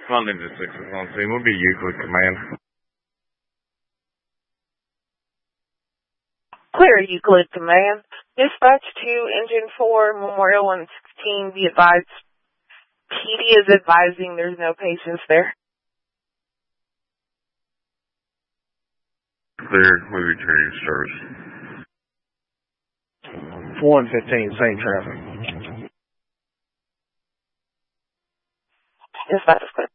London to 6 is on scene. We'll be Euclid Command. Clear Euclid Command. Dispatch to Engine 4, Memorial 116. Be advised, PD is advising there's no patients there. Clear. We'll be returning to service. 115, same traffic. Dispatch is clear.